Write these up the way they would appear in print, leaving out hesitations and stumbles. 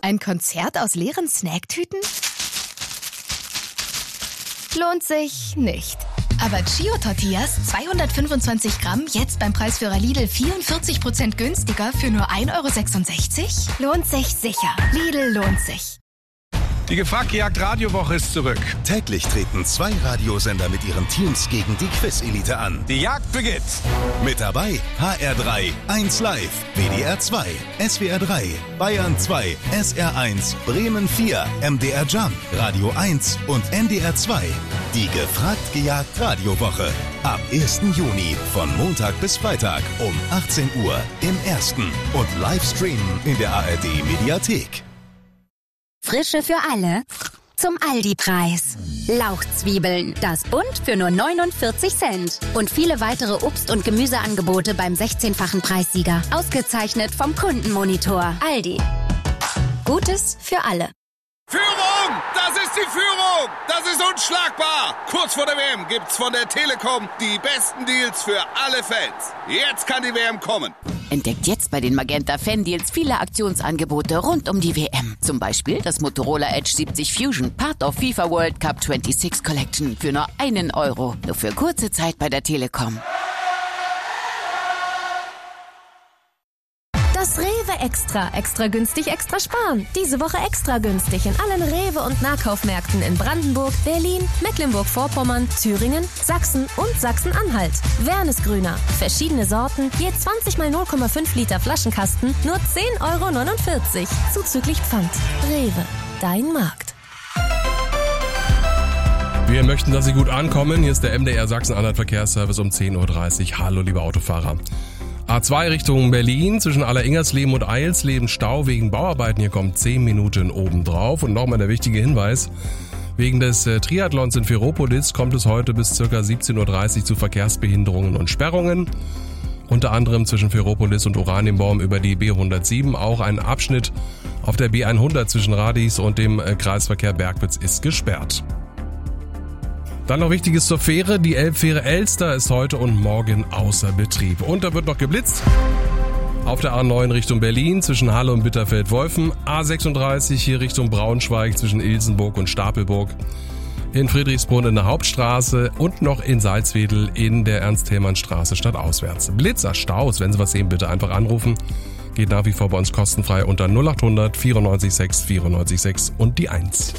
Ein Konzert aus leeren Snacktüten? Lohnt sich nicht. Aber Chio-Tortillas, 225 Gramm, jetzt beim Preisführer Lidl 44% günstiger für nur 1,66 €? Lohnt sich sicher. Lidl lohnt sich. Die Gefragt-Gejagt-Radiowoche ist zurück. Täglich treten 2 Radiosender mit ihren Teams gegen die Quiz-Elite an. Die Jagd beginnt. Mit dabei HR3, 1 Live, WDR 2, SWR 3, Bayern 2, SR 1, Bremen 4, MDR Jump, Radio 1 und NDR 2. Die Gefragt-Gejagt-Radiowoche. Ab 1. Juni von Montag bis Freitag um 18 Uhr im Ersten und Livestreamen in der ARD-Mediathek. Frische für alle zum Aldi-Preis. Lauchzwiebeln, das Bund für nur 49 Cent. Und viele weitere Obst- und Gemüseangebote beim 16-fachen Preissieger. Ausgezeichnet vom Kundenmonitor. Aldi. Gutes für alle. Führung! Das ist die Führung! Das ist unschlagbar! Kurz vor der WM gibt's von der Telekom die besten Deals für alle Fans. Jetzt kann die WM kommen. Entdeckt jetzt bei den Magenta Fan-Deals viele Aktionsangebote rund um die WM. Zum Beispiel das Motorola Edge 70 Fusion, Part of FIFA World Cup 26 Collection für nur 1 €. Nur für kurze Zeit bei der Telekom. Das Rewe Extra. Extra günstig, extra sparen. Diese Woche extra günstig in allen Rewe- und Nahkaufmärkten in Brandenburg, Berlin, Mecklenburg-Vorpommern, Thüringen, Sachsen und Sachsen-Anhalt. Wernesgrüner. Verschiedene Sorten, je 20 mal 0,5 Liter Flaschenkasten, nur 10,49 €. Zuzüglich Pfand. Rewe. Dein Markt. Wir möchten, dass Sie gut ankommen. Hier ist der MDR Sachsen-Anhalt Verkehrsservice um 10:30 Uhr. Hallo, liebe Autofahrer. A2 Richtung Berlin, zwischen Alleringers-Leben und Eilsleben Stau wegen Bauarbeiten. Hier kommt 10 Minuten obendrauf. Und nochmal der wichtige Hinweis. Wegen des Triathlons in Ferropolis kommt es heute bis ca. 17:30 Uhr zu Verkehrsbehinderungen und Sperrungen. Unter anderem zwischen Ferropolis und Oranienbaum über die B107. Auch ein Abschnitt auf der B100 zwischen Radis und dem Kreisverkehr Bergwitz ist gesperrt. Dann noch Wichtiges zur Fähre. Die Elbfähre Elster ist heute und morgen außer Betrieb. Und da wird noch geblitzt. Auf der A9 Richtung Berlin zwischen Halle und Bitterfeld-Wolfen. A36 hier Richtung Braunschweig zwischen Ilsenburg und Stapelburg. In Friedrichsbrunn in der Hauptstraße und noch in Salzwedel in der Ernst-Thälmann-Straße stadtauswärts. Blitzer, Staus, wenn Sie was sehen, bitte einfach anrufen. Geht nach wie vor bei uns kostenfrei unter 0800 94 6 94 6 und die 1.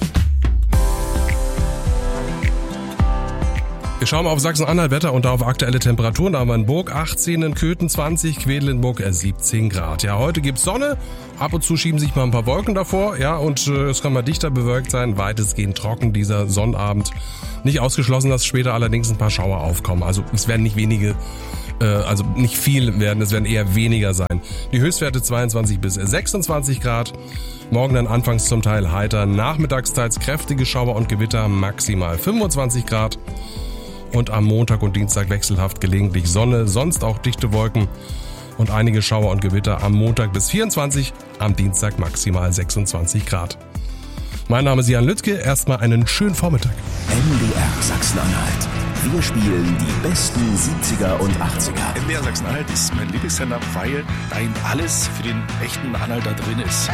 Wir schauen mal auf Sachsen-Anhalt Wetter und auf aktuelle Temperaturen. Da haben wir in Burg 18, in Köthen 20, Quedlinburg 17 Grad. Ja, heute gibt's Sonne. Ab und zu schieben sich mal ein paar Wolken davor. Ja, und es kann mal dichter bewölkt sein. Weitestgehend trocken dieser Sonnabend. Nicht ausgeschlossen, dass später allerdings ein paar Schauer aufkommen. Also es werden nicht wenige, also nicht viel werden, es werden eher weniger sein. Die Höchstwerte 22 bis 26 Grad. Morgen dann anfangs zum Teil heiter, nachmittagsteils kräftige Schauer und Gewitter, maximal 25 Grad. Und am Montag und Dienstag wechselhaft gelegentlich Sonne, sonst auch dichte Wolken und einige Schauer und Gewitter am Montag bis 24, am Dienstag maximal 26 Grad. Mein Name ist Jan Lüttke, erstmal einen schönen Vormittag. MDR Sachsen-Anhalt. Wir spielen die besten 70er und 80er. MDR Sachsen-Anhalt ist mein Lieblingssender, weil da alles für den echten Anhalter drin ist.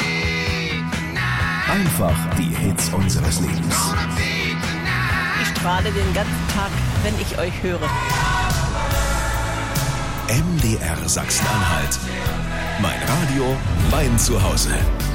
Einfach die Hits unseres Lebens. Ich strahle den ganzen Tag, wenn ich euch höre. MDR Sachsen-Anhalt. Mein Radio, mein Zuhause.